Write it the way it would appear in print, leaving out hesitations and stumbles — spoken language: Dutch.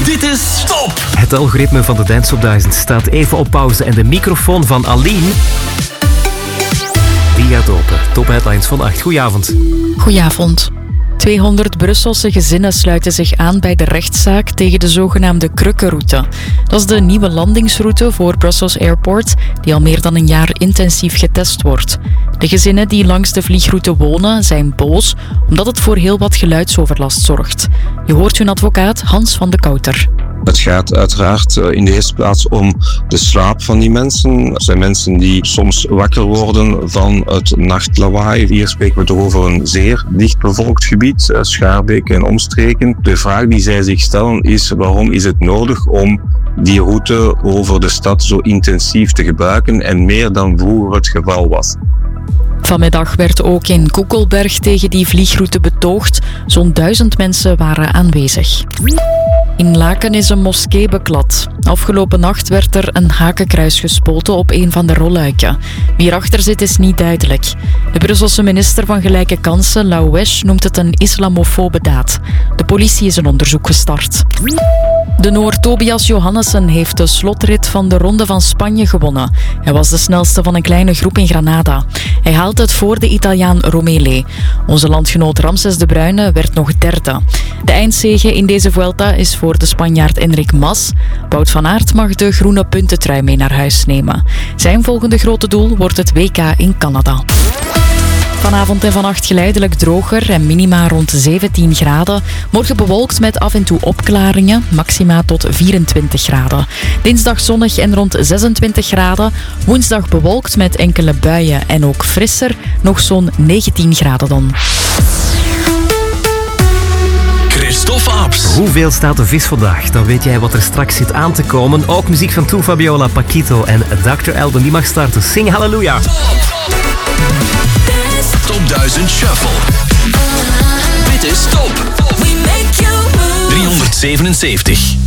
Dit is Top. Het algoritme van de Dance Top 1000 staat even op pauze en de microfoon van Aline, die gaat open. Top headlines van 8. Goedenavond. Goedenavond. 200 Brusselse gezinnen sluiten zich aan bij de rechtszaak tegen de zogenaamde Krukkenroute. Dat is de nieuwe landingsroute voor Brussels Airport, die al meer dan een jaar intensief getest wordt. De gezinnen die langs de vliegroute wonen zijn boos, omdat het voor heel wat geluidsoverlast zorgt. Je hoort hun advocaat Hans van de Kouter. Het gaat uiteraard in de eerste plaats om de slaap van die mensen. Er zijn mensen die soms wakker worden van het nachtlawaai. Hier spreken we toch over een zeer dichtbevolkt gebied, Schaarbeek en omstreken. De vraag die zij zich stellen is: waarom is het nodig om die route over de stad zo intensief te gebruiken en meer dan vroeger het geval was? Vanmiddag werd ook in Koekelberg tegen die vliegroute betoogd. Zo'n 1000 mensen waren aanwezig. In Laken is een moskee beklad. Afgelopen nacht werd er een hakenkruis gespoten op een van de rolluiken. Wie erachter zit is niet duidelijk. De Brusselse minister van Gelijke Kansen, Louwesh, noemt het een islamofobe daad. De politie is een onderzoek gestart. De Noor Tobias Johannessen heeft de slotrit van de Ronde van Spanje gewonnen. Hij was de snelste van een kleine groep in Granada. Hij haalt het voor de Italiaan Romele. Onze landgenoot Ramses de Bruyne werd nog derde. De eindzege in deze Vuelta is voor de Spanjaard Enric Mas. Wout van Aert mag de groene puntentrui mee naar huis nemen. Zijn volgende grote doel wordt het WK in Canada. Vanavond en vannacht geleidelijk droger en minima rond 17 graden. Morgen bewolkt met af en toe opklaringen, maxima tot 24 graden. Dinsdag zonnig en rond 26 graden. Woensdag bewolkt met enkele buien en ook frisser, nog zo'n 19 graden dan. Christophe Abs. Hoeveel staat de vis vandaag? Dan weet jij wat er straks zit aan te komen. Ook muziek van Toe Fabiola, Paquito en Dr. Elden. Die mag starten. Sing Halleluja. Top 1000 Shuffle. Dit is Top 377.